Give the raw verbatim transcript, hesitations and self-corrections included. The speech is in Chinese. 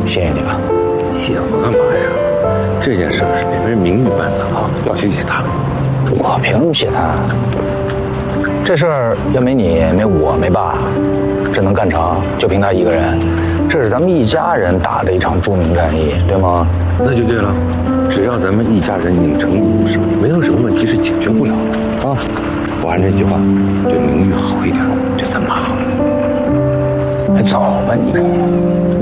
谢谢你了。 谢我干嘛呀？这件事是给人名誉办的啊，要谢谢他。 我凭什么谢他？这事儿要没你没我没爸，这能干成就凭他一个人。这是咱们一家人打的一场著名战役，对吗？ 那就对了，只要咱们一家人拧成一股绳，没有什么问题是解决不了的啊。我按这句话，对名誉好一点，对咱妈好。 还早吧你？